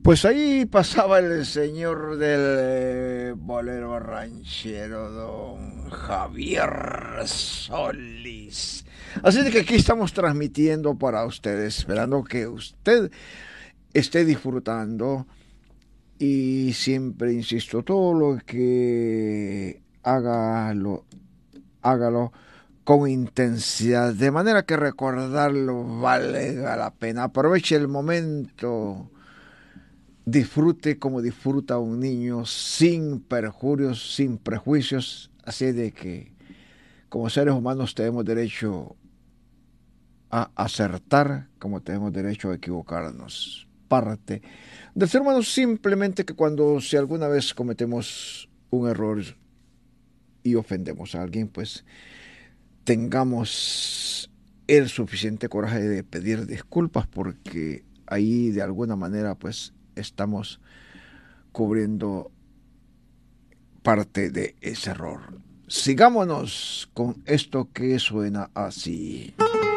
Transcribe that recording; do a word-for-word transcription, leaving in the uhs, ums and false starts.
Pues ahí pasaba el señor del eh, bolero ranchero, don Javier Solís. Así de que aquí estamos transmitiendo para ustedes, esperando que usted esté disfrutando y siempre insisto, todo lo que hágalo, hágalo con intensidad, de manera que recordarlo valga la pena. Aproveche el momento, disfrute como disfruta un niño, sin perjurios, sin prejuicios, así de que como seres humanos tenemos derecho a acertar, como tenemos derecho a equivocarnos. Parte del ser humano simplemente que cuando si alguna vez cometemos un error y ofendemos a alguien, pues tengamos el suficiente coraje de pedir disculpas, porque ahí de alguna manera pues estamos cubriendo parte de ese error. Sigámonos con esto que suena así.